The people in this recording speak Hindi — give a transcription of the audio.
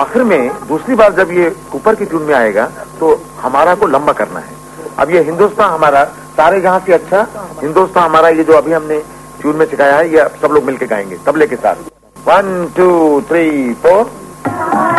आखिर में दूसरी बार जब ये ऊपर की ट्यून में आएगा तो हमारा को लंबा करना है। अब ये हिंदुस्तान हमारा सारे जहां से अच्छा हिंदुस्तान हमारा, ये जो अभी हमने ट्यून में सिखाया है, ये सब लोग मिलके गाएंगे तबले के साथ। 1 2 3 4